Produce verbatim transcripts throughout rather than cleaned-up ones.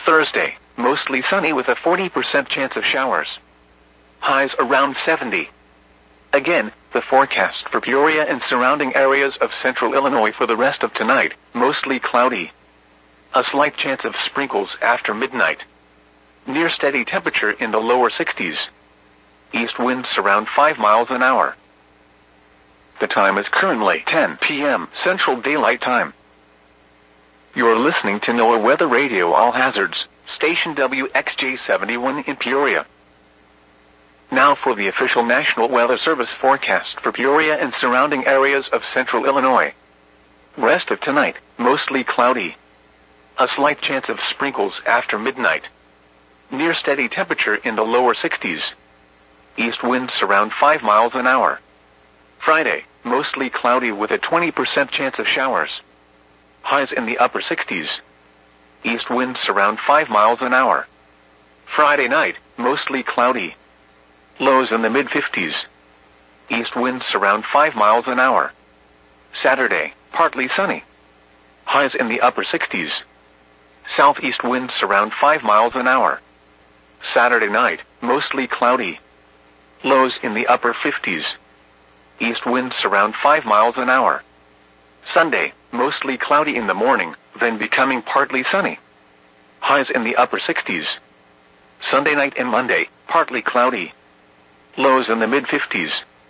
Thursday, mostly sunny with a forty percent chance of showers. Highs around seventy. Again, the forecast for Peoria and surrounding areas of central Illinois for the rest of tonight, mostly cloudy. A slight chance of sprinkles after midnight. Near steady temperature in the lower sixties. East winds around five miles an hour. The time is currently ten p m Central Daylight Time. You're listening to NOAA Weather Radio All Hazards, station W X J seventy-one in Peoria. Now for the official National Weather Service forecast for Peoria and surrounding areas of central Illinois. Rest of tonight, mostly cloudy. A slight chance of sprinkles after midnight. Near steady temperature in the lower sixties. East winds around five miles an hour. Friday, mostly cloudy with a twenty percent chance of showers. Highs in the upper sixties. East winds around five miles an hour. Friday night, mostly cloudy. Lows in the mid-fifties. East winds around five miles an hour. Saturday, partly sunny. Highs in the upper sixties. Southeast winds around five miles an hour. Saturday night, mostly cloudy. Lows in the upper fifties. East winds around five miles an hour. Sunday, mostly cloudy in the morning, then becoming partly sunny. Highs in the upper sixties. Sunday night and Monday, partly cloudy. Lows in the mid-fifties.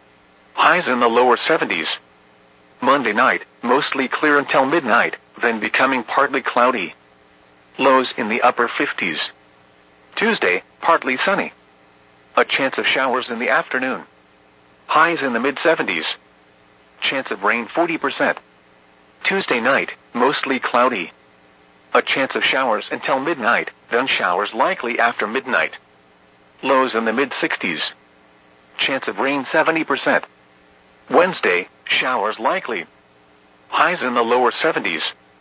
Highs in the lower seventies. Monday night, mostly clear until midnight, then becoming partly cloudy. Lows in the upper fifties. Tuesday, partly sunny. A chance of showers in the afternoon. Highs in the mid-seventies. Chance of rain forty percent. Tuesday night, mostly cloudy. A chance of showers until midnight, then showers likely after midnight. Lows in the mid-sixties. Chance of rain seventy percent. Wednesday, showers likely. Highs in the lower seventies.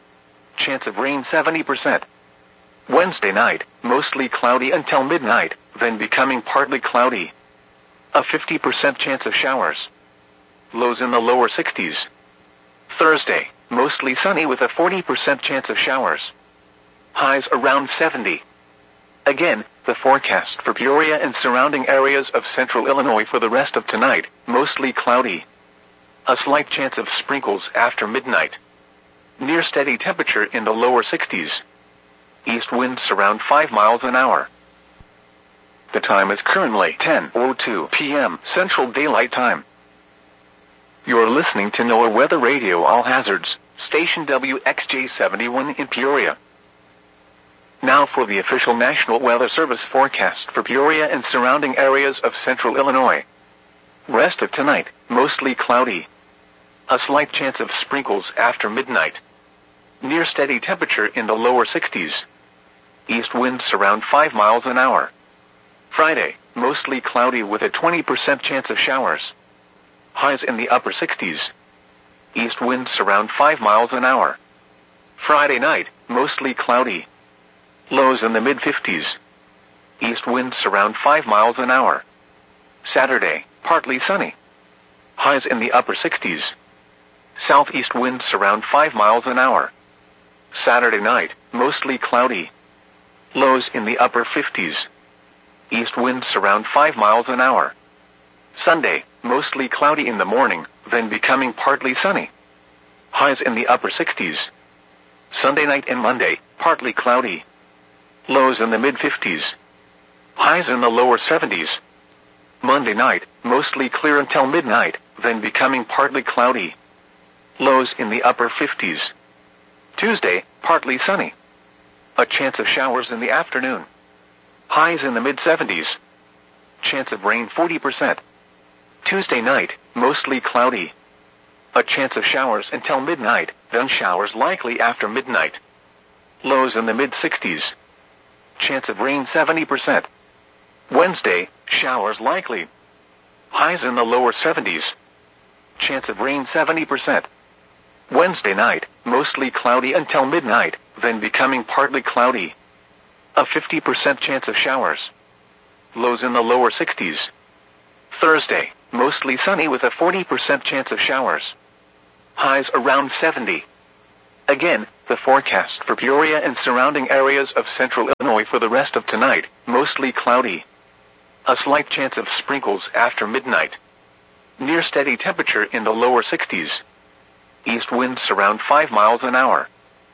Chance of rain seventy percent. Wednesday night, mostly cloudy until midnight, then becoming partly cloudy. A fifty percent chance of showers. Lows in the lower sixties. Thursday, mostly sunny with a forty percent chance of showers. Highs around seventy. Again, the forecast for Peoria and surrounding areas of central Illinois for the rest of tonight, mostly cloudy. A slight chance of sprinkles after midnight. Near steady temperature in the lower sixties. East winds around five miles an hour. The time is currently ten oh two p m Central Daylight Time. You're listening to NOAA Weather Radio All Hazards, station W X J seventy-one in Peoria. Now for the official National Weather Service forecast for Peoria and surrounding areas of central Illinois. Rest of tonight, mostly cloudy. A slight chance of sprinkles after midnight. Near steady temperature in the lower sixties. East winds around five miles an hour. Friday, mostly cloudy with a twenty percent chance of showers. Highs in the upper sixties. East winds around five miles an hour. Friday night, mostly cloudy. Lows in the mid-fifties. East winds around five miles an hour. Saturday, partly sunny. Highs in the upper sixties. Southeast winds around five miles an hour. Saturday night, mostly cloudy. Lows in the upper fifties. East winds around five miles an hour. Sunday, mostly cloudy in the morning, then becoming partly sunny. Highs in the upper sixties. Sunday night and Monday, partly cloudy. Lows in the mid-fifties. Highs in the lower seventies. Monday night, mostly clear until midnight, then becoming partly cloudy. Lows in the upper fifties. Tuesday, partly sunny. A chance of showers in the afternoon. Highs in the mid-seventies. Chance of rain forty percent. Tuesday night, mostly cloudy. A chance of showers until midnight, then showers likely after midnight. Lows in the mid-sixties. Chance of rain seventy percent. Wednesday, showers likely. Highs in the lower seventies. Chance of rain seventy percent. Wednesday night, mostly cloudy until midnight, then becoming partly cloudy. A fifty percent chance of showers. Lows in the lower sixties. Thursday, mostly sunny with a forty percent chance of showers. Highs around seventy. Again, the forecast for Peoria and surrounding areas of central Illinois for the rest of tonight, mostly cloudy. A slight chance of sprinkles after midnight. Near steady temperature in the lower sixties. East winds around five miles an hour.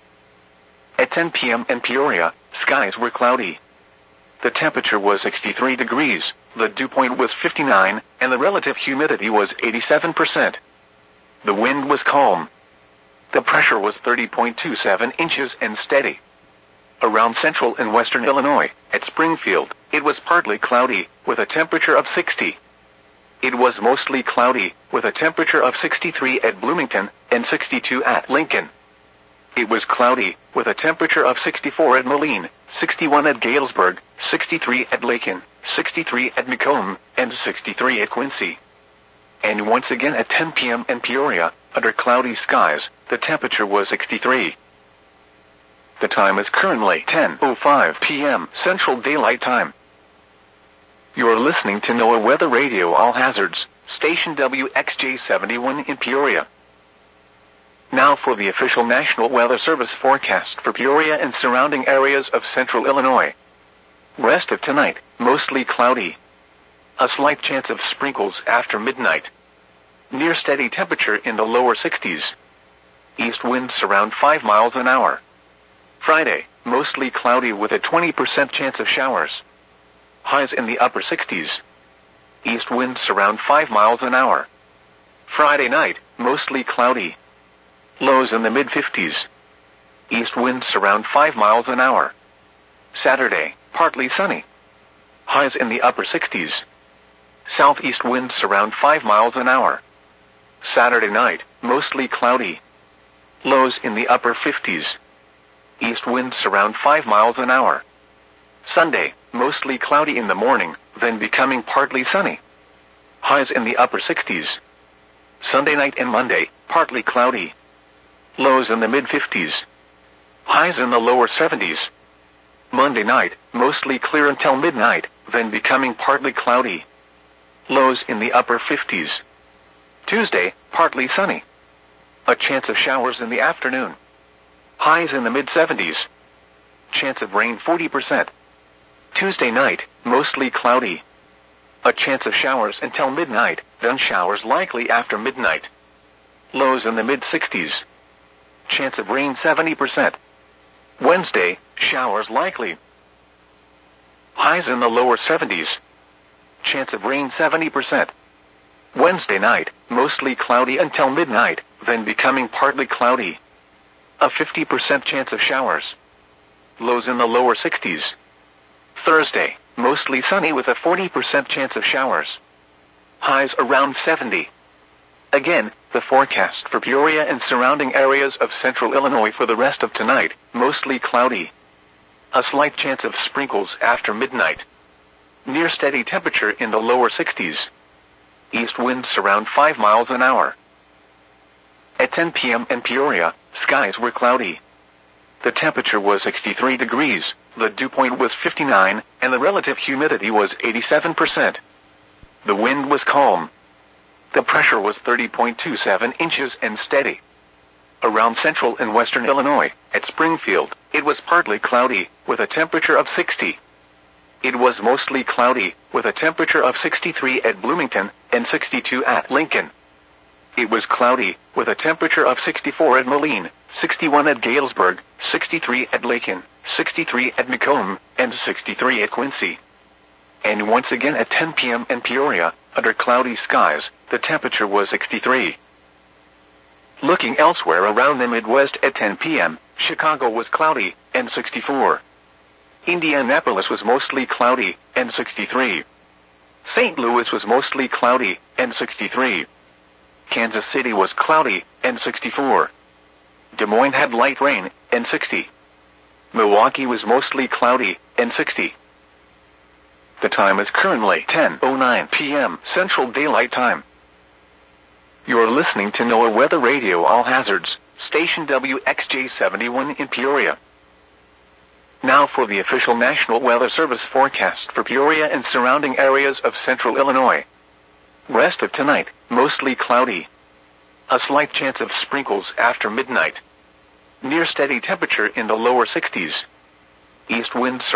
At ten p.m. in Peoria, skies were cloudy. The temperature was sixty-three degrees, the dew point was fifty-nine, and the relative humidity was eighty-seven percent. The wind was calm. The pressure was thirty point two seven inches and steady. Around central and western Illinois, at Springfield, it was partly cloudy, with a temperature of sixty. It was mostly cloudy, with a temperature of sixty-three at Bloomington and sixty-two at Lincoln. It was cloudy, with a temperature of sixty-four at Moline, sixty-one at Galesburg, sixty-three at Lakin, sixty-three at Macomb, and sixty-three at Quincy. And once again at ten p.m. in Peoria, under cloudy skies, the temperature was sixty-three. The time is currently ten oh five p.m. Central Daylight Time. You are listening to NOAA Weather Radio All Hazards, station W X J seventy-one in Peoria. Now for the official National Weather Service forecast for Peoria and surrounding areas of central Illinois. Rest of tonight, mostly cloudy. A slight chance of sprinkles after midnight. Near steady temperature in the lower sixties. East winds around five miles an hour. Friday, mostly cloudy with a twenty percent chance of showers. Highs in the upper sixties. East winds around five miles an hour. Friday night, mostly cloudy. Lows in the mid-fifties. East winds around five miles an hour. Saturday, partly sunny. Highs in the upper sixties. Southeast winds around five miles an hour. Saturday night, mostly cloudy. Lows in the upper fifties. East winds around five miles an hour. Sunday, mostly cloudy in the morning, then becoming partly sunny. Highs in the upper sixties. Sunday night and Monday, partly cloudy. Lows in the mid-fifties. Highs in the lower seventies. Monday night, mostly clear until midnight, then becoming partly cloudy. Lows in the upper fifties. Tuesday, partly sunny. A chance of showers in the afternoon. Highs in the mid-seventies. Chance of rain forty percent. Tuesday night, mostly cloudy. A chance of showers until midnight, then showers likely after midnight. Lows in the mid-sixties. Chance of rain seventy percent. Wednesday, showers likely. Highs in the lower seventies. Chance of rain seventy percent. Wednesday night, mostly cloudy until midnight, then becoming partly cloudy. A fifty percent chance of showers. Lows in the lower sixties. Thursday, mostly sunny with a forty percent chance of showers. Highs around seventy. Again, the forecast for Peoria and surrounding areas of central Illinois for the rest of tonight, mostly cloudy. A slight chance of sprinkles after midnight. Near steady temperature in the lower sixties. East winds around five miles an hour. At ten p.m. in Peoria, skies were cloudy. The temperature was sixty-three degrees, the dew point was fifty-nine, and the relative humidity was eighty-seven percent. The wind was calm. The pressure was thirty point two seven inches and steady. Around central and western Illinois, at Springfield, it was partly cloudy, with a temperature of sixty. It was mostly cloudy, with a temperature of sixty-three at Bloomington and sixty-two at Lincoln. It was cloudy, with a temperature of sixty-four at Moline, sixty-one at Galesburg, sixty-three at Lakin, sixty-three at Macomb, and sixty-three at Quincy. And once again at ten p.m. in Peoria, under cloudy skies, the temperature was sixty-three. Looking elsewhere around the Midwest at ten p.m., Chicago was cloudy, and sixty-four. Indianapolis was mostly cloudy, and sixty-three. Saint Louis was mostly cloudy, and sixty-three. Kansas City was cloudy, and sixty-four. Des Moines had light rain, and sixty. Milwaukee was mostly cloudy, and sixty. The time is currently ten oh nine p.m. Central Daylight Time. You are listening to NOAA Weather Radio All Hazards, station W X J seventy-one in Peoria. Now for the official National Weather Service forecast for Peoria and surrounding areas of central Illinois. Rest of tonight, mostly cloudy. A slight chance of sprinkles after midnight. Near steady temperature in the lower sixties. East winds